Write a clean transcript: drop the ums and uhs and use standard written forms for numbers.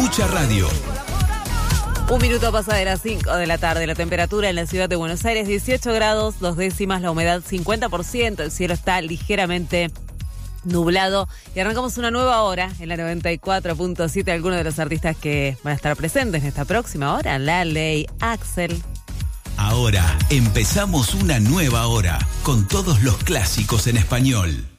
escucha radio. 1 minuto pasa de las 5 de la tarde. La temperatura en la ciudad de Buenos Aires, 18 grados, 2 décimas, la humedad 50%, el cielo está ligeramente nublado. Y arrancamos una nueva hora en la 94.7. Algunos de los artistas que van a estar presentes en esta próxima hora: Lale, Axel. Ahora empezamos una nueva hora con todos los clásicos en español.